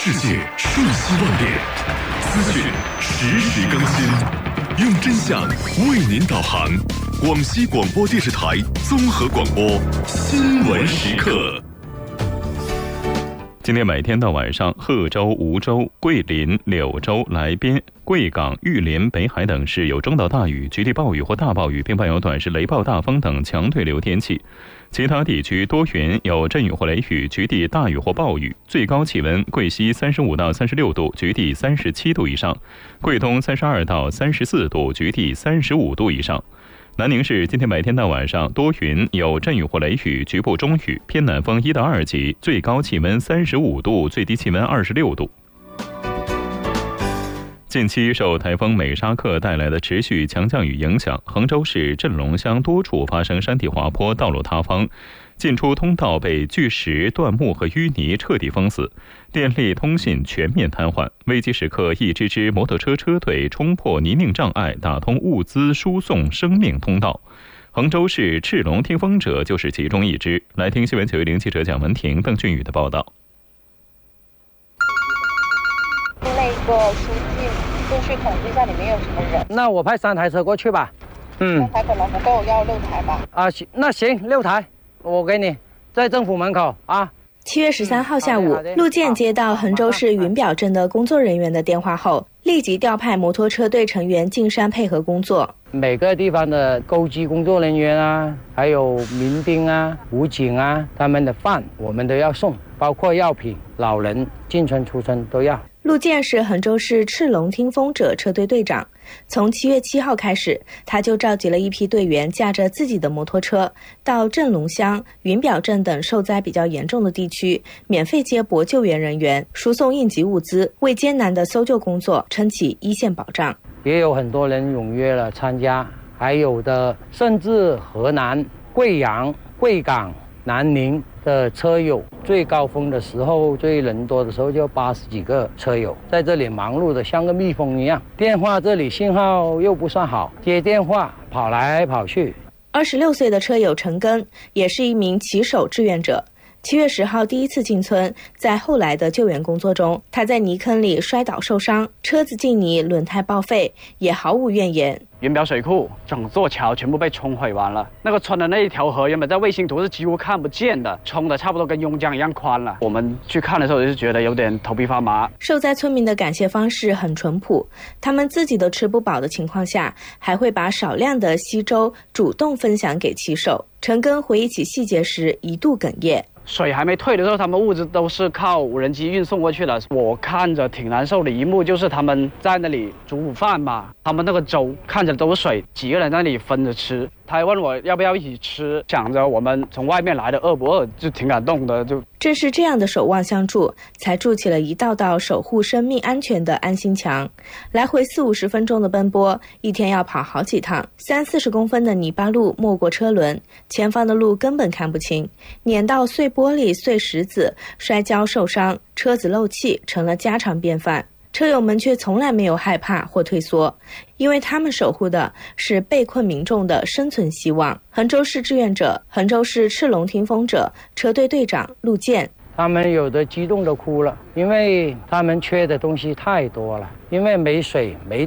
世界瞬息万变，资讯实时更新，用真相为您导航。广西广播电视台综合广播新闻时刻。今天每天到晚上，贺州、梧州、桂林、柳州、来宾、贵港、玉林、北海等市有中到大雨、局地暴雨或大暴雨，并伴有短时雷暴、大风等强对流天气。其他地区多云，有阵雨或雷雨，局地大雨或暴雨。最高气温：贵西35到36度，局地37度以上；贵东32到34度，局地35度以上。南宁市今天白天到晚上多云，有阵雨或雷雨，局部中雨，偏南风1到2级，最高气温35度，最低气温26度。近期受台风美沙克带来的持续强降雨影响，衡州市镇龙乡多处发生山体滑坡、道路塌方，进出通道被巨石、断木和淤泥彻底封死，电力通信全面瘫痪。危急时刻，一支摩托车车队冲破泥泞障碍，打通物资输送生命通道。衡州市赤龙听风者就是其中一支。来听新闻910记者蒋文婷、邓俊宇的报道。 那个书记就去统计一下里面有什么人。 那我派3台车过去吧。 3台可能不够，要6台吧。 那行，6台，我给你，在政府门口啊。 7月13号下午，陆建接到衡州市云表镇的工作人员的电话后，立即调派摩托车队成员进山配合工作。 每个地方的沟机工作人员啊，还有民兵啊、武警啊，他们的饭我们都要送，包括药品、老人进村出村都要。 陆建是衡州市赤龙听风者车队队长，从7月7号开始，他就召集了一批队员，驾着自己的摩托车到镇龙乡、云表镇等受灾比较严重的地区，免费接驳救援人员，输送应急物资，为艰难的搜救工作撑起一线保障。 也有很多人踊跃了参加，还有的甚至河南、贵阳、贵港、南宁的车友，最高峰的时候、最人多的时候就80几个车友在这里忙碌的像个蜜蜂一样。电话这里信号又不算好，接电话跑来跑去。 26岁的车友陈根也是一名骑手志愿者。7月10号第一次进村，在后来的救援工作中，他在泥坑里摔倒受伤，车子进泥，轮胎报废，也毫无怨言。 云表水库整座桥全部被冲毁完了，那个村的那一条河原本在卫星图是几乎看不见的，冲的差不多跟邕江一样宽了。我们去看的时候就是觉得有点头皮发麻。 受灾村民的感谢方式很淳朴，他们自己都吃不饱的情况下，还会把少量的稀粥主动分享给骑手。陈根回忆起细节时一度哽咽。 水还没退的时候，他们物资都是靠无人机运送过去的。我看着挺难受的一幕，就是他们在那里煮午饭嘛，他们那个粥看着都是水，几个人在那里分着吃。他还问我要不要一起吃，想着我们从外面来的饿不饿，就挺感动的。 正是这样的守望相助，才筑起了一道道守护生命安全的安心墙。来回40-50分钟的奔波，一天要跑好几趟，30-40公分的泥巴路没过车轮，前方的路根本看不清，碾到碎玻璃、碎石子，摔跤受伤，车子漏气成了家常便饭。车友们却从来没有害怕或退缩，因为他们守护的是被困民众的生存希望。衡州市志愿者、衡州市赤龙听风者车队队长陆建， 他们有的激动的哭了，因为他们缺的东西太多了，因为没水、没